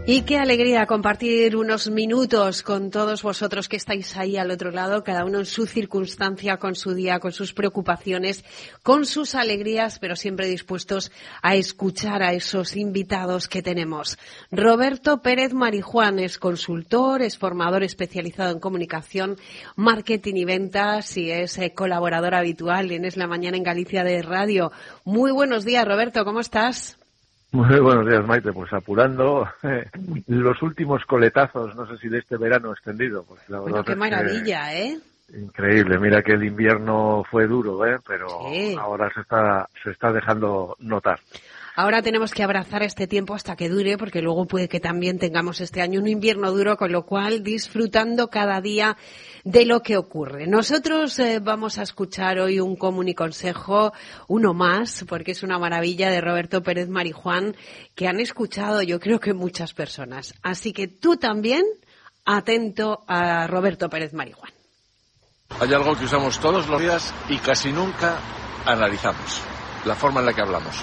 Y qué alegría compartir unos minutos con todos vosotros que estáis ahí al otro lado, cada uno en su circunstancia, con su día, con sus preocupaciones, con sus alegrías, pero siempre dispuestos a escuchar a esos invitados que tenemos. Roberto Pérez Marijuán es consultor, es formador especializado en comunicación, marketing y ventas y es colaborador habitual en Es la Mañana en Galicia de Radio. Muy buenos días, Roberto, ¿cómo estás? Muy buenos días, Maite. Pues apurando los últimos coletazos, no sé si de este verano extendido. Pues la verdad qué maravilla, ¿eh? Increíble. Mira que el invierno fue duro, pero sí. Ahora se está dejando notar. Ahora tenemos que abrazar este tiempo hasta que dure, porque luego puede que también tengamos este año un invierno duro, con lo cual disfrutando cada día de lo que ocurre. Nosotros vamos a escuchar hoy un comuniconsejo, uno más, porque es una maravilla, de Roberto Pérez Marijuán, que han escuchado yo creo que muchas personas. Así que tú también, atento a Roberto Pérez Marijuán. Hay algo que usamos todos los días y casi nunca analizamos: la forma en la que hablamos.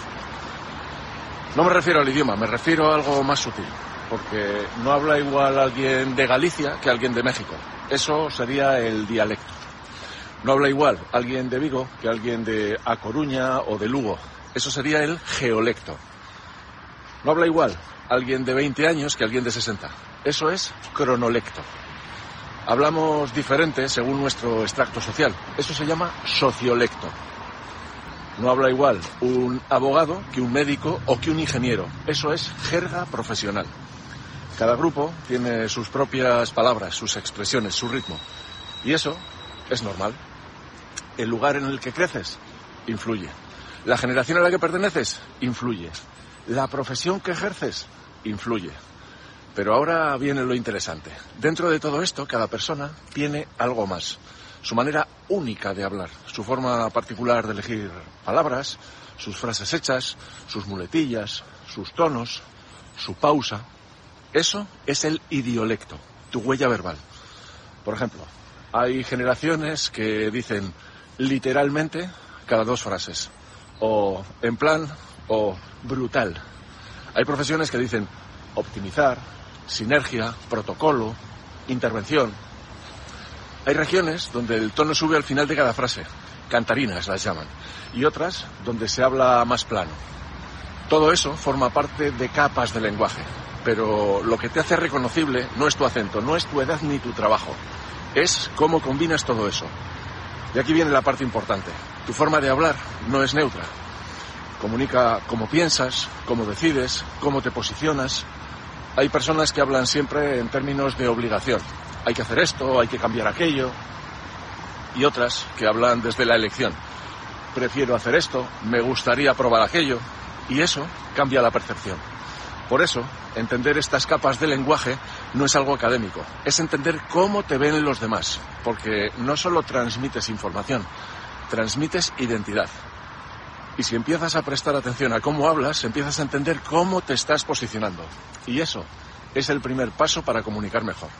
No me refiero al idioma, me refiero a algo más sutil, porque no habla igual alguien de Galicia que alguien de México. Eso sería el dialecto. No habla igual alguien de Vigo que alguien de A Coruña o de Lugo. Eso sería el geolecto. No habla igual alguien de 20 años que alguien de 60. Eso es cronolecto. Hablamos diferente según nuestro extracto social. Eso se llama sociolecto. No habla igual un abogado que un médico o que un ingeniero. Eso es jerga profesional. Cada grupo tiene sus propias palabras, sus expresiones, su ritmo. Y eso es normal. El lugar en el que creces influye. La generación a la que perteneces influye. La profesión que ejerces influye. Pero ahora viene lo interesante. Dentro de todo esto, cada persona tiene algo más. Su manera única de hablar, su forma particular de elegir palabras, sus frases hechas, sus muletillas, sus tonos, su pausa. Eso es el idiolecto, tu huella verbal. Por ejemplo, hay generaciones que dicen literalmente cada 2 frases, o en plan, o brutal. Hay profesiones que dicen optimizar, sinergia, protocolo, intervención. Hay regiones donde el tono sube al final de cada frase, cantarinas las llaman, y otras donde se habla más plano. Todo eso forma parte de capas de lenguaje, pero lo que te hace reconocible no es tu acento, no es tu edad ni tu trabajo, es cómo combinas todo eso. Y aquí viene la parte importante: tu forma de hablar no es neutra. Comunica cómo piensas, cómo decides, cómo te posicionas. Hay personas que hablan siempre en términos de obligación. Hay que hacer esto, hay que cambiar aquello. Y otras que hablan desde la elección. Prefiero hacer esto, me gustaría probar aquello. Y eso cambia la percepción. Por eso, entender estas capas de lenguaje no es algo académico. Es entender cómo te ven los demás. Porque no solo transmites información, transmites identidad. Y si empiezas a prestar atención a cómo hablas, empiezas a entender cómo te estás posicionando. Y eso es el primer paso para comunicar mejor.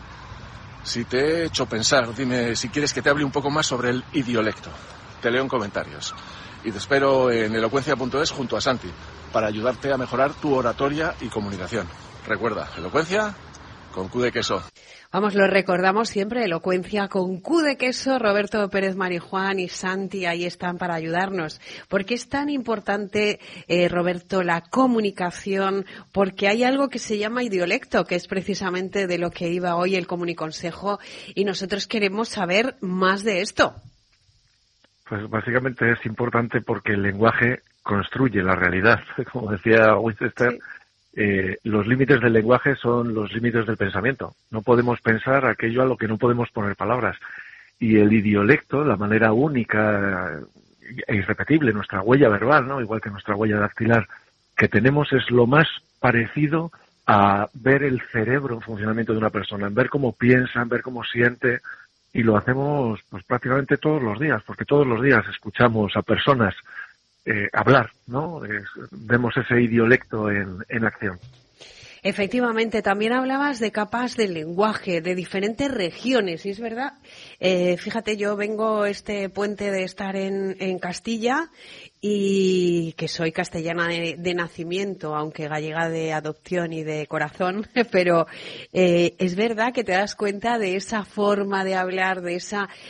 Si te he hecho pensar, dime si quieres que te hable un poco más sobre el idiolecto. Te leo en comentarios. Y te espero en elocuencia.es junto a Santi, para ayudarte a mejorar tu oratoria y comunicación. Recuerda, elocuencia con Q de queso. Vamos, lo recordamos siempre, elocuencia con Q de queso. Roberto Pérez Marijuán y Santi ahí están para ayudarnos. ¿Por qué es tan importante, Roberto, la comunicación? Porque hay algo que se llama idiolecto, que es precisamente de lo que iba hoy el comuniconsejo, y nosotros queremos saber más de esto. Pues básicamente es importante porque el lenguaje construye la realidad. Como decía Winchester, sí. Los límites del lenguaje son los límites del pensamiento. No podemos pensar aquello a lo que no podemos poner palabras. Y el idiolecto, la manera única e irrepetible, nuestra huella verbal, ¿no? Igual que nuestra huella dactilar, que tenemos, es lo más parecido a ver el cerebro en funcionamiento de una persona, en ver cómo piensa, en ver cómo siente, y lo hacemos pues prácticamente todos los días, porque todos los días escuchamos a personas hablar, ¿no? Vemos ese idiolecto en acción. Efectivamente, también hablabas de capas del lenguaje, de diferentes regiones, y es verdad. Fíjate, yo vengo este puente de estar en Castilla y que soy castellana de nacimiento, aunque gallega de adopción y de corazón, pero es verdad que te das cuenta de esa forma de hablar, de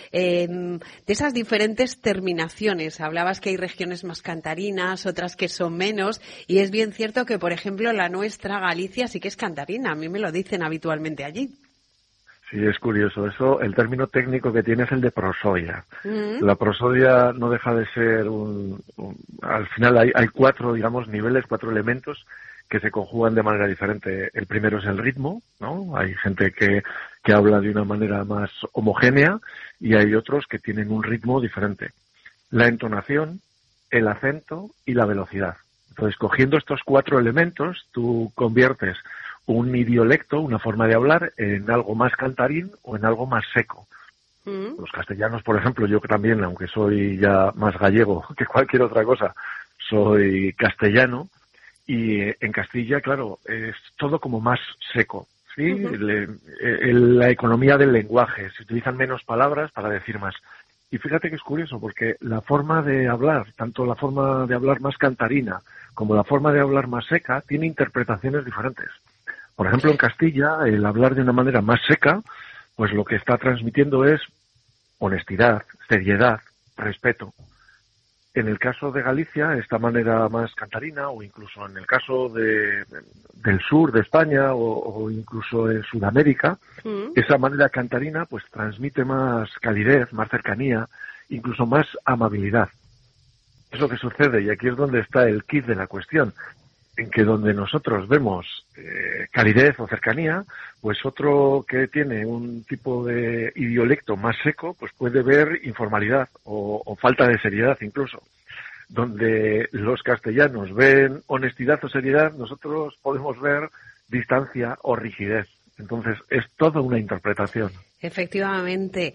esas diferentes terminaciones. Hablabas que hay regiones más cantarinas, otras que son menos, y es bien cierto que, por ejemplo, la nuestra, Galicia, sí que es cantarina. A mí me lo dicen habitualmente allí. Sí, es curioso. Eso, el término técnico que tiene es el de prosodia. La prosodia no deja de ser al final hay 4, digamos, niveles, 4 elementos que se conjugan de manera diferente. El primero es el ritmo, ¿no? Hay gente que habla de una manera más homogénea y hay otros que tienen un ritmo diferente. La entonación, el acento y la velocidad. Entonces, cogiendo estos 4 elementos, tú conviertes un idiolecto, una forma de hablar, en algo más cantarín o en algo más seco. Los castellanos, por ejemplo, yo también, aunque soy ya más gallego que cualquier otra cosa, soy castellano, y en Castilla, claro, es todo como más seco, ¿sí? La economía del lenguaje, se utilizan menos palabras para decir más. Y fíjate que es curioso, porque la forma de hablar, tanto la forma de hablar más cantarina como la forma de hablar más seca, tiene interpretaciones diferentes. Por ejemplo, en Castilla, el hablar de una manera más seca, pues lo que está transmitiendo es honestidad, seriedad, respeto. En el caso de Galicia, esta manera más cantarina, o incluso en el caso del sur de España, o incluso en Sudamérica, esa manera cantarina pues transmite más calidez, más cercanía, incluso más amabilidad. Es lo que sucede, y aquí es donde está el quid de la cuestión, en que donde nosotros vemos calidez o cercanía, pues otro que tiene un tipo de idiolecto más seco, pues puede ver informalidad o falta de seriedad incluso. Donde los castellanos ven honestidad o seriedad, nosotros podemos ver distancia o rigidez. Entonces, es toda una interpretación. Efectivamente.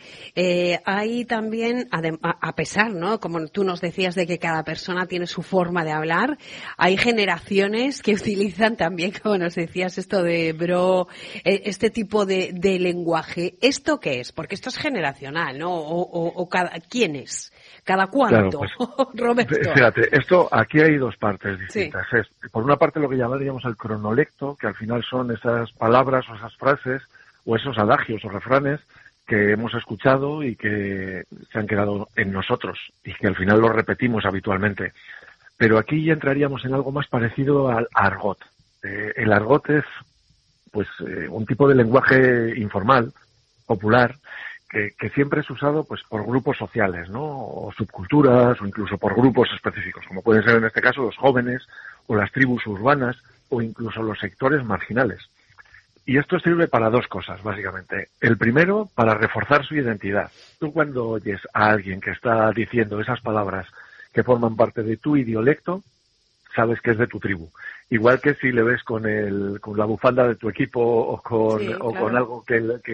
Hay también, a pesar, ¿no? Como tú nos decías, de que cada persona tiene su forma de hablar, hay generaciones que utilizan también, como nos decías, esto de bro, este tipo de lenguaje. ¿Esto qué es? Porque esto es generacional, ¿no? O ¿quién es? ¿Cada cuánto? Claro, pues, Roberto. Fíjate, aquí hay 2 partes distintas. Sí. Es, por una parte, lo que llamaríamos el cronolecto, que al final son esas palabras o esas frases o esos adagios o refranes que hemos escuchado y que se han quedado en nosotros y que al final los repetimos habitualmente. Pero aquí ya entraríamos en algo más parecido al argot. El argot es pues un tipo de lenguaje informal, popular, que siempre es usado pues por grupos sociales, ¿no? O subculturas, o incluso por grupos específicos, como pueden ser en este caso los jóvenes, o las tribus urbanas, o incluso los sectores marginales. Y esto sirve para 2 cosas, básicamente. El primero, para reforzar su identidad. Tú cuando oyes a alguien que está diciendo esas palabras que forman parte de tu idiolecto, sabes que es de tu tribu. Igual que si le ves con la bufanda de tu equipo o con algo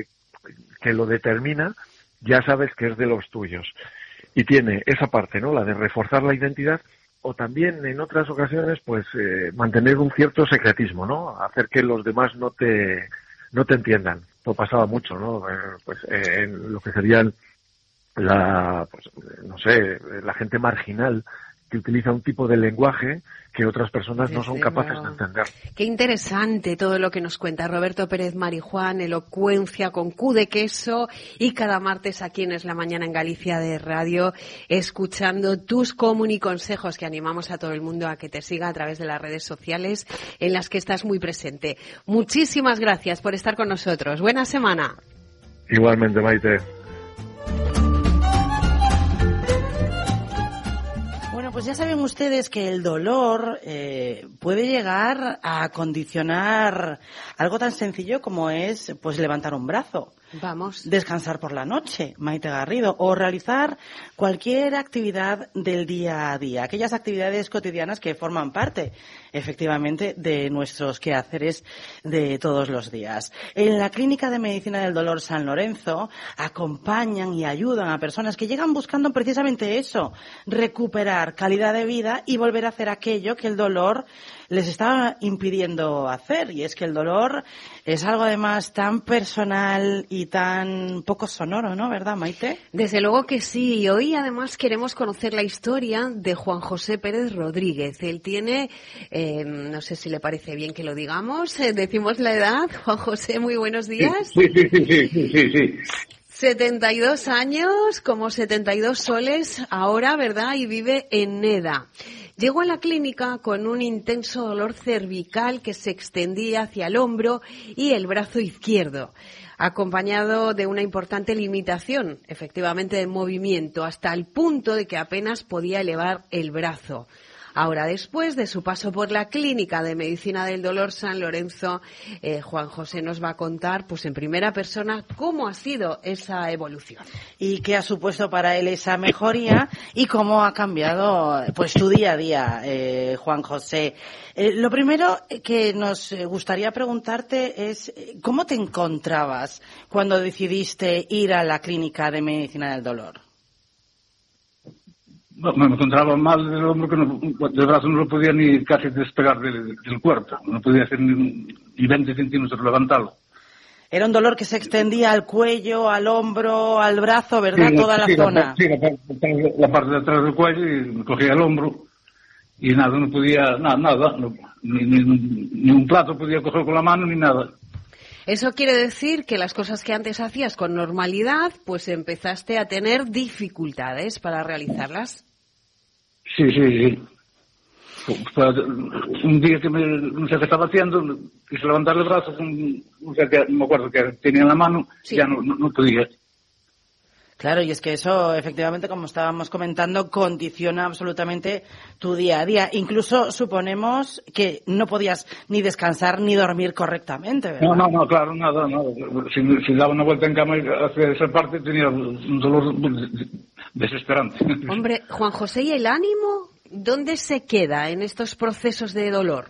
que lo determina, ya sabes que es de los tuyos. Y tiene esa parte, ¿no? La de reforzar la identidad, o también en otras ocasiones pues mantener un cierto secretismo, ¿no? Hacer que los demás no te entiendan. Esto pasaba mucho, ¿no? En lo que serían la gente marginal, que utiliza un tipo de lenguaje que otras personas no son capaces de entender. Qué interesante todo lo que nos cuenta Roberto Pérez Marijuán, elocuencia con Q de queso, y cada martes aquí en Es la Mañana en Galicia de Radio, escuchando tus comuniconsejos, que animamos a todo el mundo a que te siga a través de las redes sociales en las que estás muy presente. Muchísimas gracias por estar con nosotros. Buena semana. Igualmente, Maite. Pues ya saben ustedes que el dolor puede llegar a condicionar algo tan sencillo como es pues levantar un brazo. Vamos. Descansar por la noche, Maite Garrido, o realizar cualquier actividad del día a día, aquellas actividades cotidianas que forman parte, efectivamente, de nuestros quehaceres de todos los días. En la Clínica de Medicina del Dolor San Lorenzo acompañan y ayudan a personas que llegan buscando precisamente eso, recuperar calidad de vida y volver a hacer aquello que el dolor les estaba impidiendo hacer. Y es que el dolor es algo además tan personal y tan poco sonoro, ¿no? ¿Verdad, Maite? Desde luego que sí. Y hoy además queremos conocer la historia de Juan José Pérez Rodríguez. Él tiene, no sé si le parece bien que lo digamos, decimos la edad. Juan José, muy buenos días. Sí. 72 años, como 72 soles ahora, ¿verdad? Y vive en Neda. Llegó a la clínica con un intenso dolor cervical que se extendía hacia el hombro y el brazo izquierdo, acompañado de una importante limitación, efectivamente, de movimiento, hasta el punto de que apenas podía elevar el brazo. Ahora, después de su paso por la Clínica de Medicina del Dolor San Lorenzo, Juan José nos va a contar, pues en primera persona, cómo ha sido esa evolución. Y qué ha supuesto para él esa mejoría y cómo ha cambiado, pues, tu día a día, Juan José. Lo primero que nos gustaría preguntarte es, ¿cómo te encontrabas cuando decidiste ir a la Clínica de Medicina del Dolor? Me encontraba mal del hombro, del brazo no lo podía ni casi despegar del cuerpo. No podía hacer ni 20 centímetros levantarlo. Era un dolor que se extendía al cuello, al hombro, al brazo, ¿verdad? Sí, toda la zona. La parte de atrás del cuello, y me cogía el hombro y nada, no podía, nada, ni un plato podía coger con la mano ni nada. Eso quiere decir que las cosas que antes hacías con normalidad, pues empezaste a tener dificultades para realizarlas. Sí. Pues, un día que no sé qué estaba haciendo, quise levantar el brazo, no me acuerdo que tenía en la mano, sí. Ya no podía. Claro, y es que eso, efectivamente, como estábamos comentando, condiciona absolutamente tu día a día. Incluso suponemos que no podías ni descansar ni dormir correctamente, ¿verdad? No, claro, nada. Si daba una vuelta en cama hacia esa parte tenía un dolor desesperante. Hombre, Juan José, ¿y el ánimo dónde se queda en estos procesos de dolor?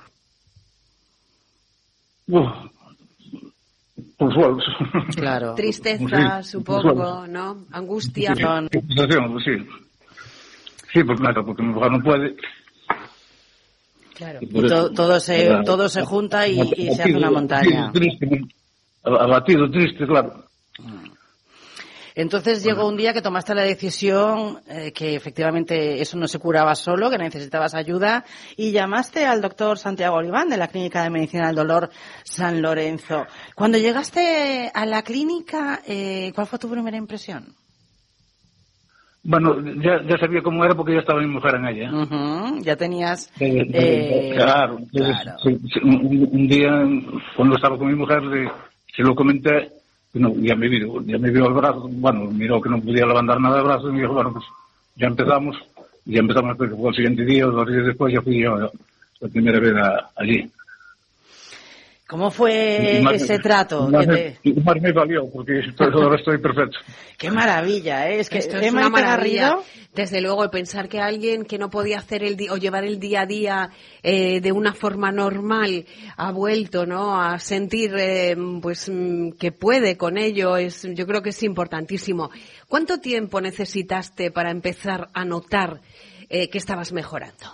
Por suelos. Claro. Tristeza, sí, supongo, ¿no? Angustia. Sí. Sí, pues claro, porque mi mujer no puede. Claro. Y todo se junta y se hace una montaña. Abatido, triste, claro. Entonces llegó un día que tomaste la decisión que efectivamente eso no se curaba solo, que necesitabas ayuda, y llamaste al doctor Santiago Oliván de la Clínica de Medicina del Dolor San Lorenzo. Cuando llegaste a la clínica, ¿cuál fue tu primera impresión? Bueno, ya sabía cómo era porque ya estaba mi mujer en ella. Ya tenías... Claro. Un día, cuando estaba con mi mujer, se lo comenté. No, ya me vio el brazo, bueno, miró que no podía levantar nada de brazo y me dijo, bueno, pues ya empezamos pues, el siguiente día o 2 días después ya fui yo la primera vez allí. ¿Cómo fue ese trato? Más me valió, porque ahora estoy perfecto. ¡Qué maravilla! Es que esto es una maravilla. Desde luego, el pensar que alguien que no podía hacer o llevar el día a día de una forma normal ha vuelto, ¿no?, a sentir pues que puede con ello, yo creo que es importantísimo. ¿Cuánto tiempo necesitaste para empezar a notar que estabas mejorando?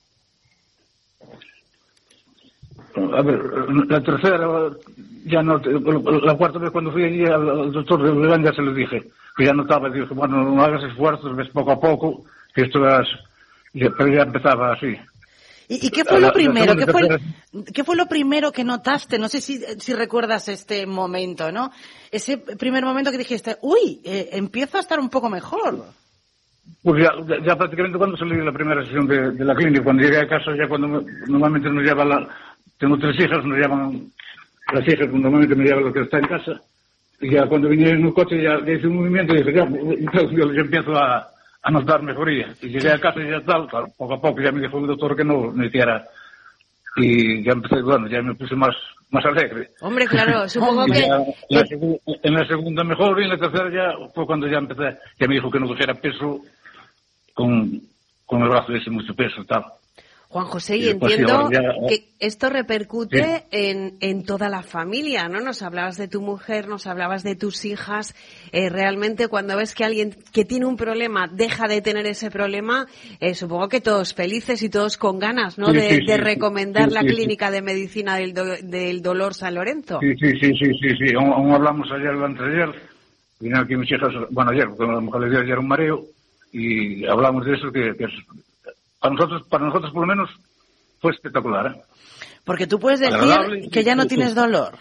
A ver, la tercera, ya no, la cuarta vez cuando fui allí al doctor de Oliván ya se lo dije, que ya notaba, dije, bueno, no hagas esfuerzos, ves poco a poco, que esto pero ya empezaba así. ¿Y qué fue lo primero? ¿Qué fue lo primero que notaste? No sé si recuerdas este momento, ¿no? Ese primer momento que dijiste, empiezo a estar un poco mejor. Pues ya prácticamente cuando salí de la primera sesión de la clínica, cuando llegué a casa, ya cuando normalmente nos lleva tengo 3 hijas, nos llaman las hijas, normalmente me llevan lo que está en casa, y ya cuando vine en un coche ya hice un movimiento y dije, yo empiezo a notar mejoría. Y llegué a casa y ya tal, claro, poco a poco ya me dijo el doctor que no me hiciera, y ya empecé, bueno, ya me puse más alegre. Hombre, claro, supongo que... En la segunda mejor y en la tercera ya fue cuando ya empecé, ya me dijo que no cogiera peso con el brazo ese, mucho peso y tal. Juan José, y después, entiendo ya, que esto repercute sí. en toda la familia, ¿no? Nos hablabas de tu mujer, nos hablabas de tus hijas. Realmente, cuando ves que alguien que tiene un problema deja de tener ese problema, supongo que todos felices y todos con ganas, ¿no? Sí, de recomendar la sí. Clínica de Medicina del Dolor San Lorenzo. Sí. Aún hablamos ayer o anteayer. Vinieron aquí mis hijas, bueno, ayer, porque a lo mejor les dio ayer un mareo, y hablamos de eso, que para nosotros por lo menos fue espectacular, ¿eh? Porque tú puedes decir agradable, que ya no tienes dolor.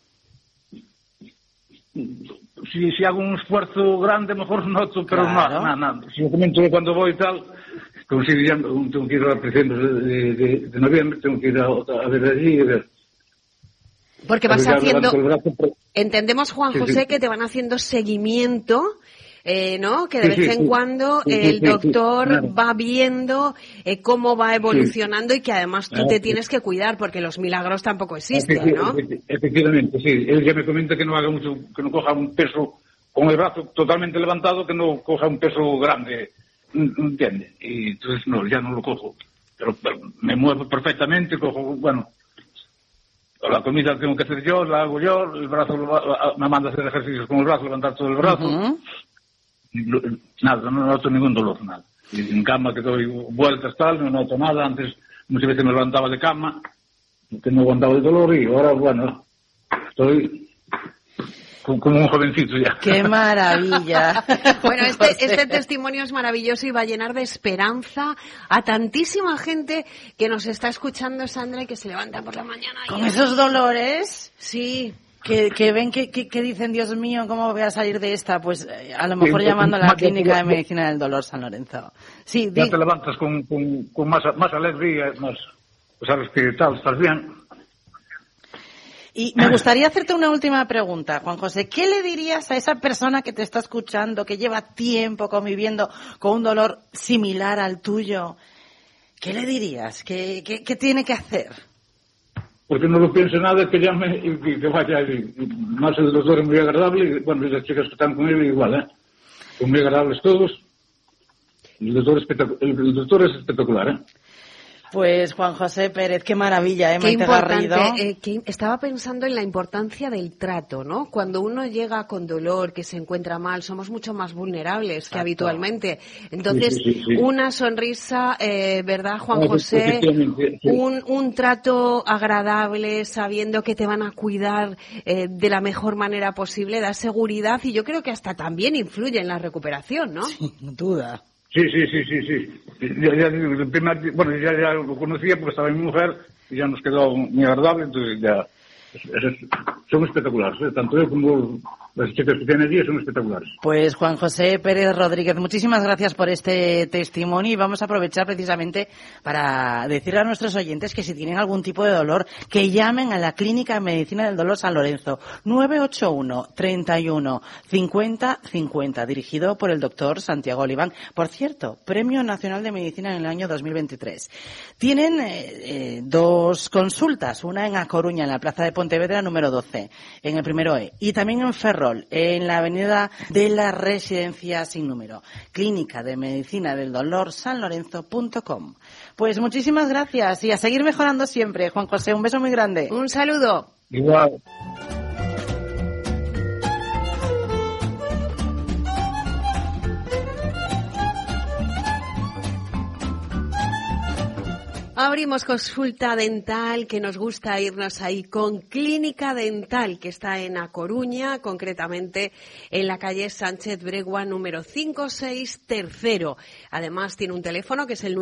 Si hago un esfuerzo grande, mejor noto, pero claro. nada. Si yo comento de cuando voy y tal, consigo ya, tengo que ir a principios de noviembre, tengo que ir a ver allí y ver. Porque vas haciendo, brazo, entendemos, Juan José, que te van haciendo seguimiento, ¿no? Que de vez en cuando el doctor va viendo cómo va evolucionando y que además tú te tienes que cuidar porque los milagros tampoco existen, ¿no? Efectivamente, sí. Él ya me comenta que no haga mucho, que no coja un peso con el brazo totalmente levantado, que no coja un peso grande, ¿entiende? Y entonces no, ya no lo cojo. Pero me muevo perfectamente, cojo, bueno, la comida la tengo que hacer yo, la hago yo, el brazo me manda a hacer ejercicios con el brazo, levantar todo el brazo. Uh-huh. Nada, no noto ningún dolor, nada. Y en cama que doy vueltas tal, no noto nada. Antes muchas veces me levantaba de cama, que no aguantaba el dolor, y ahora, bueno, estoy como un jovencito ya. ¡Qué maravilla! Bueno, este testimonio es maravilloso y va a llenar de esperanza a tantísima gente que nos está escuchando, Sandra, y que se levanta por la mañana. Con esos dolores, sí. Que ven que dicen, Dios mío, ¿cómo voy a salir de esta? Pues a lo mejor llamando a la Clínica de Medicina del Dolor San Lorenzo. Sí, ya te levantas con más alegría, más, pues sabes que tal, estás bien. Y me gustaría hacerte una última pregunta, Juan José. ¿Qué le dirías a esa persona que te está escuchando, que lleva tiempo conviviendo con un dolor similar al tuyo? ¿Qué le dirías? ¿Qué tiene que hacer? Porque no lo piense nada, que llame y que vaya. Y más el doctor es muy agradable, y bueno, y las chicas que están con él igual, ¿eh? Son muy agradables todos. El doctor es espectacular, ¿eh? Pues Juan José Pérez, qué maravilla, Maite Garrido. Estaba pensando en la importancia del trato, ¿no? Cuando uno llega con dolor, que se encuentra mal, somos mucho más vulnerables que habitualmente. Entonces, sí. Una sonrisa, ¿verdad, Juan José? Sí. Un trato agradable, sabiendo que te van a cuidar de la mejor manera posible, da seguridad y yo creo que hasta también influye en la recuperación, ¿no? Sin duda. Sí. Ya lo conocía porque estaba mi mujer y ya nos quedó muy agradable, entonces ya son espectaculares, ¿eh? Tanto yo como las chicas que tienen allí son espectaculares. Pues Juan José Pérez Rodríguez, muchísimas gracias por este testimonio y vamos a aprovechar precisamente para decirle a nuestros oyentes que si tienen algún tipo de dolor, que llamen a la Clínica de Medicina del Dolor San Lorenzo, 981 31 50 50, dirigido por el doctor Santiago Oliván. Por cierto, Premio Nacional de Medicina en el año 2023. Tienen dos consultas, una en A Coruña, en la Plaza de Pontevedra número 12, en el primero E, y también en Ferrol, en la avenida de la Residencia sin número. Clínica de Medicina del Dolor sanlorenzo.com. Pues muchísimas gracias y a seguir mejorando siempre, Juan José, un beso muy grande. Un saludo. Igual. Abrimos consulta dental, que nos gusta irnos ahí con Clínica Dental, que está en A Coruña, concretamente en la calle Sánchez Bregua número 56, tercero. Además tiene un teléfono que es el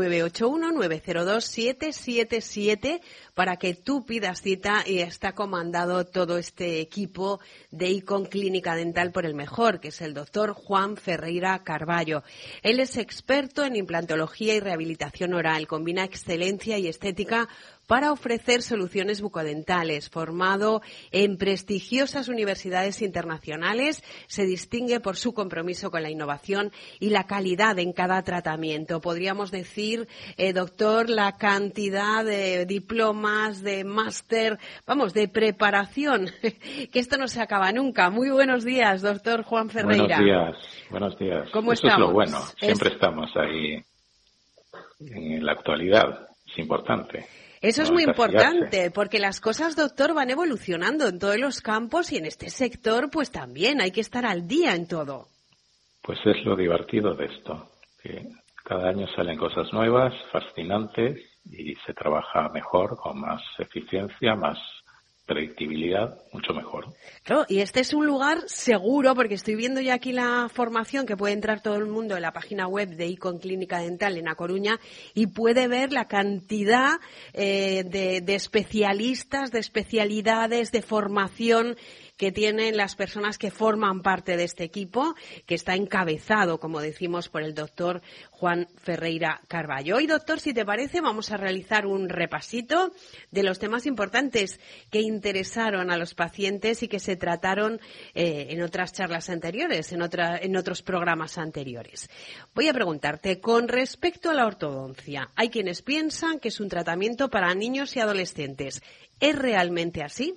981-902-777 para que tú pidas cita, y está comandado todo este equipo de Icon Clínica Dental por el mejor, que es el doctor Juan Ferreira Carballo. Él es experto en implantología y rehabilitación oral, combina excelencia y estética para ofrecer soluciones bucodentales. Formado en prestigiosas universidades internacionales, se distingue por su compromiso con la innovación y la calidad en cada tratamiento. Podríamos decir, doctor, la cantidad de diplomas, de máster, de preparación, que esto no se acaba nunca. Muy buenos días, doctor Juan Ferreira. Buenos días. ¿Cómo Eso estamos? Es lo bueno, siempre estamos ahí en la actualidad. es importante. Eso es muy importante, porque las cosas, doctor, van evolucionando en todos los campos y en este sector, pues también hay que estar al día en todo. Pues es lo divertido de esto, que cada año salen cosas nuevas, fascinantes, y se trabaja mejor, con más eficiencia, más predictibilidad, mucho mejor. Claro, y este es un lugar seguro, porque estoy viendo ya aquí la formación que puede entrar todo el mundo en la página web de ICON Clínica Dental en A Coruña y puede ver la cantidad de especialistas, de especialidades, de formación que tienen las personas que forman parte de este equipo, que está encabezado, como decimos, por el doctor Juan Ferreira Carballo. Hoy, doctor, si te parece, vamos a realizar un repasito de los temas importantes que interesaron a los pacientes y que se trataron en otras charlas anteriores, en otros programas anteriores. Voy a preguntarte, con respecto a la ortodoncia, hay quienes piensan que es un tratamiento para niños y adolescentes. ¿Es realmente así?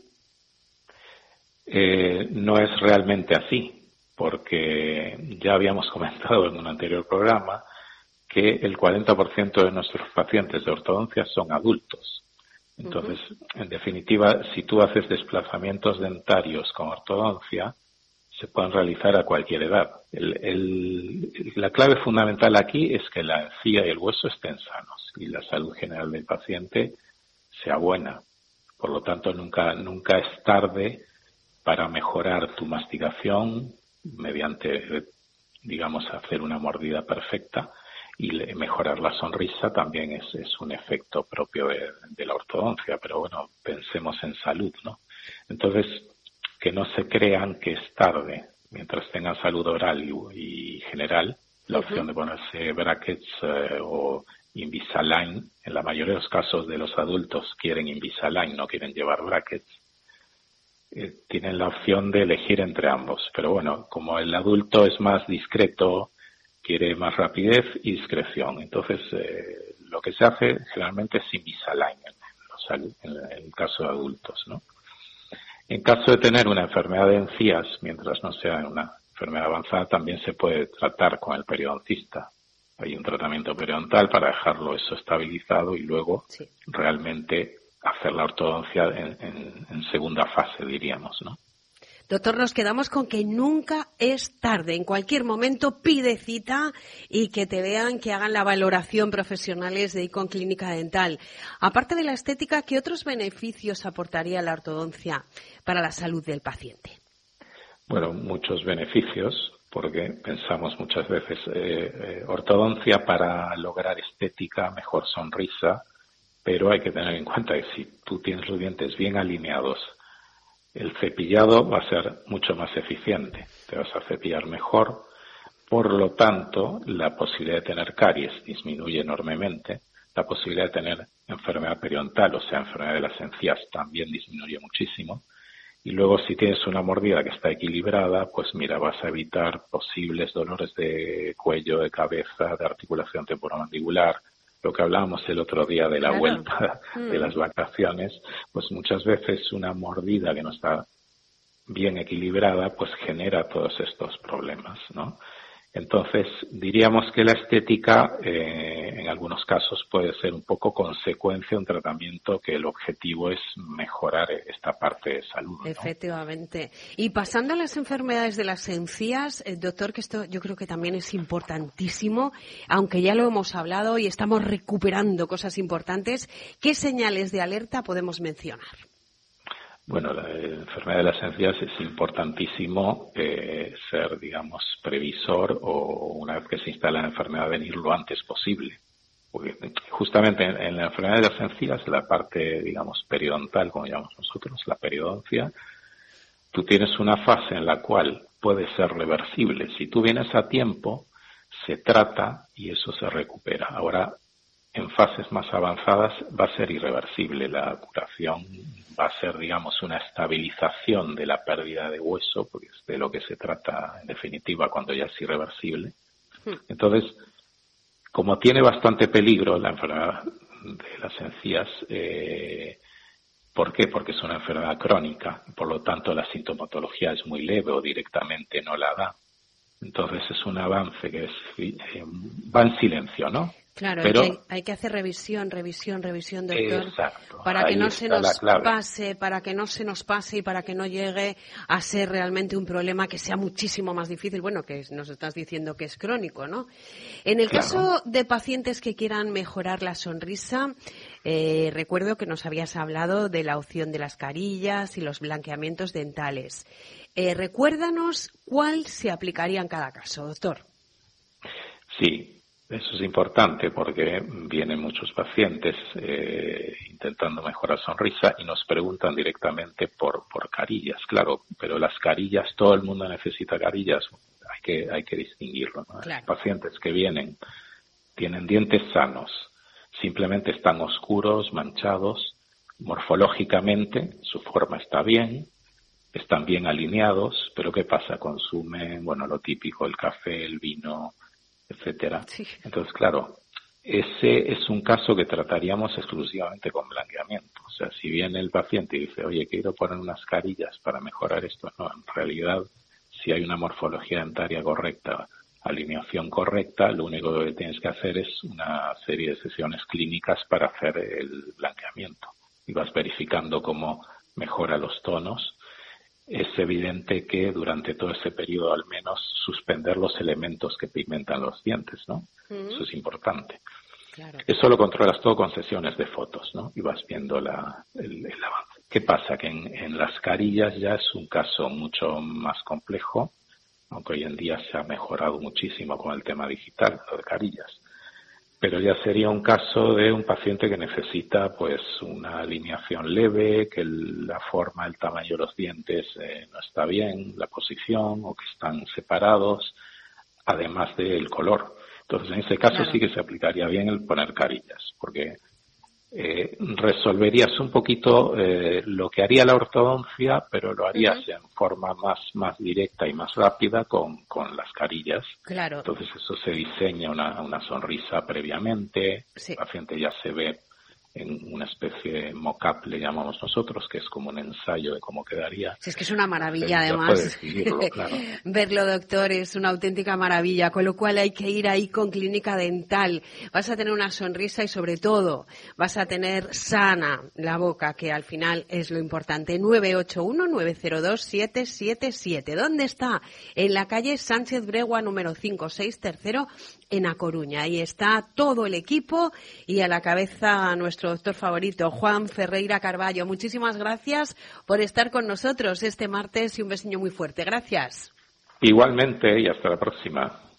No es realmente así, porque ya habíamos comentado en un anterior programa que el 40% de nuestros pacientes de ortodoncia son adultos. Entonces, en definitiva, si tú haces desplazamientos dentarios con ortodoncia, se pueden realizar a cualquier edad. La clave fundamental aquí es que la encía y el hueso estén sanos y la salud general del paciente sea buena. Por lo tanto, nunca es tarde para mejorar tu masticación mediante, digamos, hacer una mordida perfecta, y mejorar la sonrisa también es un efecto propio de la ortodoncia, pero bueno, pensemos en salud, ¿no? Entonces, que no se crean que es tarde. Mientras tengan salud oral y general, la opción de ponerse brackets o Invisalign, en la mayoría de los casos de los adultos quieren Invisalign, no quieren llevar brackets, tienen la opción de elegir entre ambos. Pero bueno, como el adulto es más discreto, quiere más rapidez y discreción. Entonces, lo que se hace generalmente es Invisalign en el caso de adultos, ¿no? En caso de tener una enfermedad de encías, mientras no sea una enfermedad avanzada, también se puede tratar con el periodoncista. Hay un tratamiento periodontal para dejarlo eso estabilizado y luego realmente hacer la ortodoncia en segunda fase, diríamos, ¿no? Doctor, nos quedamos con que nunca es tarde. En cualquier momento pide cita y que te vean, que hagan la valoración profesionales de ICON Clínica Dental. Aparte de la estética, ¿qué otros beneficios aportaría la ortodoncia para la salud del paciente? Bueno, muchos beneficios, porque pensamos muchas veces ortodoncia para lograr estética, mejor sonrisa, pero hay que tener en cuenta que si tú tienes los dientes bien alineados, el cepillado va a ser mucho más eficiente, te vas a cepillar mejor, por lo tanto, la posibilidad de tener caries disminuye enormemente, la posibilidad de tener enfermedad periodontal, o sea, enfermedad de las encías, también disminuye muchísimo, y luego si tienes una mordida que está equilibrada, pues mira, vas a evitar posibles dolores de cuello, de cabeza, de articulación temporomandibular. Lo que hablábamos el otro día de la vuelta de las vacaciones, pues muchas veces una mordida que no está bien equilibrada, pues genera todos estos problemas, ¿no? Entonces, diríamos que la estética, en algunos casos, puede ser un poco consecuencia de un tratamiento que el objetivo es mejorar esta parte de salud, ¿no? Efectivamente. Y pasando a las enfermedades de las encías, doctor, que esto yo creo que también es importantísimo, aunque ya lo hemos hablado y estamos recuperando cosas importantes, ¿qué señales de alerta podemos mencionar? Bueno, la enfermedad de las encías es importantísimo ser, digamos, previsor o una vez que se instala la enfermedad venir lo antes posible. Porque justamente en la enfermedad de las encías, la parte, digamos, periodontal, como llamamos nosotros, la periodoncia, tú tienes una fase en la cual puede ser reversible. Si tú vienes a tiempo, se trata y eso se recupera. Ahora, en fases más avanzadas va a ser irreversible. La curación va a ser, digamos, una estabilización de la pérdida de hueso, porque es de lo que se trata en definitiva cuando ya es irreversible. Entonces, como tiene bastante peligro la enfermedad de las encías, ¿por qué? Porque es una enfermedad crónica, por lo tanto la sintomatología es muy leve o directamente no la da. Entonces es un avance que va en silencio, ¿no? Claro, pero hay que hacer revisión, doctor, exacto, para que no se nos pase, y para que no llegue a ser realmente un problema que sea muchísimo más difícil, bueno, que nos estás diciendo que es crónico, ¿no? En el caso de pacientes que quieran mejorar la sonrisa, recuerdo que nos habías hablado de la opción de las carillas y los blanqueamientos dentales. Recuérdanos cuál se aplicaría en cada caso, doctor. Sí. Eso es importante porque vienen muchos pacientes intentando mejorar sonrisa y nos preguntan directamente por carillas, claro, pero las carillas, todo el mundo necesita carillas, hay que distinguirlo, ¿no? Claro. Pacientes que vienen, tienen dientes sanos, simplemente están oscuros, manchados, morfológicamente su forma está bien, están bien alineados, pero ¿qué pasa? Consumen, bueno, lo típico, el café, el vino, etcétera. Sí. Entonces, claro, ese es un caso que trataríamos exclusivamente con blanqueamiento. O sea, si viene el paciente y dice, oye, quiero poner unas carillas para mejorar esto, no, en realidad, si hay una morfología dentaria correcta, alineación correcta, lo único que tienes que hacer es una serie de sesiones clínicas para hacer el blanqueamiento. Y vas verificando cómo mejora los tonos. Es evidente que durante todo ese periodo al menos suspender los elementos que pigmentan los dientes, ¿no? Eso es importante. Claro. Eso lo controlas todo con sesiones de fotos, ¿no? Y vas viendo el avance. ¿Qué pasa? Que en las carillas ya es un caso mucho más complejo, aunque hoy en día se ha mejorado muchísimo con el tema digital, lo de carillas. Pero ya sería un caso de un paciente que necesita pues una alineación leve, que la forma, el tamaño de los dientes no está bien, la posición o que están separados, además del color. Entonces en ese caso sí que se aplicaría bien el poner carillas, porque resolverías un poquito lo que haría la ortodoncia, pero lo harías en forma más directa y más rápida con las carillas. Claro. Entonces eso se diseña una sonrisa previamente, el paciente ya se ve en una especie de mock-up, le llamamos nosotros, que es como un ensayo de cómo quedaría. Sí, es que es una maravilla, además. Claro. Verlo, doctor, es una auténtica maravilla, con lo cual hay que ir ahí con clínica dental. Vas a tener una sonrisa y, sobre todo, vas a tener sana la boca, que al final es lo importante. 981-902-777. ¿Dónde está? En la calle Sánchez Bregua, número 563, en A Coruña. Ahí está todo el equipo y a la cabeza nuestro doctor favorito, Juan Ferreira Carballo. Muchísimas gracias por estar con nosotros este martes y un besiño muy fuerte. Gracias. Igualmente y hasta la próxima.